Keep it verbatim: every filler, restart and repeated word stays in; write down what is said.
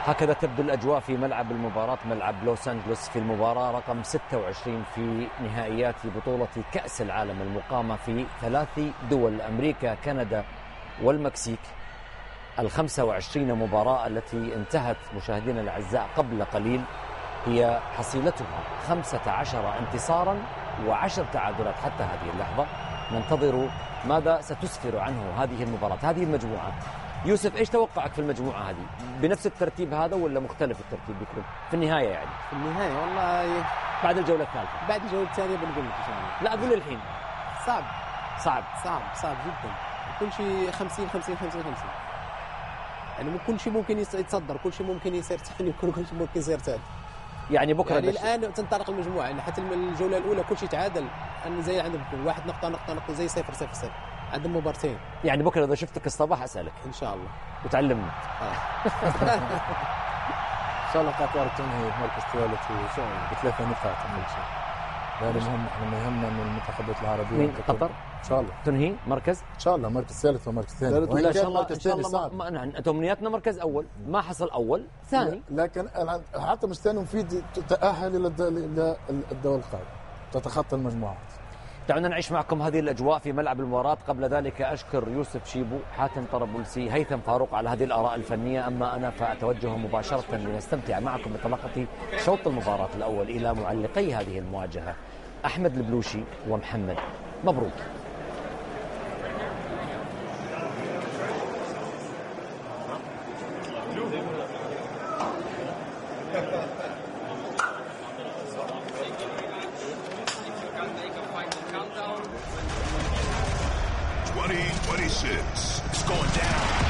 هكذا تبدو الأجواء في ملعب المباراة، ملعب لوس أنجلوس، في المباراة رقم ستة وعشرين في نهائيات بطولة كأس العالم المقامة في ثلاث دول، أمريكا، كندا والمكسيك. الخمسة وعشرين مباراة التي انتهت مشاهدينا الأعزاء قبل قليل هي حصيلتها خمسة عشر انتصارا وعشر تعادلات حتى هذه اللحظة. ننتظر ماذا ستسفر عنه هذه المباراة، هذه المجموعة. يوسف، ايش توقعك في المجموعة هذه؟ بنفس الترتيب هذا ولا مختلف الترتيب بكل في النهاية يعني؟ في النهاية والله بعد الجولة الثالثة. بعد الجولة الثانية بنقول لك ان شاء الله. لا أقول الحين. صعب صعب صعب صعب جدا. كل شيء خمسين خمسين خمسين خمسين. يعني كل شيء ممكن يتصدر، كل شيء ممكن يصير ثاني، كل شيء ممكن يصير ثالث. يعني بكره يعني الان تنطلق المجموعه، يعني حتى الجوله الاولى كل شيء تعادل، يعني زي عندهم واحد نقطه نقطه نقطه زي صفر صفر صفر، عندهم مبارتين. يعني بكره اذا شفتك الصباح اسالك ان شاء الله وتعلمنا. آه. ان شاء الله قطر تنهي مركز ثالث ان شاء الله بثلاثه نقاط اقل شيء. يعني مهم، احنا ما يهمنا انه المنتخبات العربيه من قطر ان شاء الله تنهي مركز ان شاء الله مركز ثالث ومركز ثاني. ولا ان شاء الله ان شاء الله ما نحن امنياتنا مركز اول، ما حصل اول ثاني، لكن حتى مش ثاني مفيد تتاهل الى الدور القادم، تتخطى المجموعات. دعونا نعيش معكم هذه الأجواء في ملعب المباراة. قبل ذلك أشكر يوسف شيبو، حاتم طرابلسي، هيثم فاروق على هذه الآراء الفنية. أما أنا فأتوجه مباشرة لنستمتع معكم بطلقة شوط المباراة الأول إلى معلقي هذه المواجهة أحمد البلوشي ومحمد مبروك. twenty twenty-six. It's going down.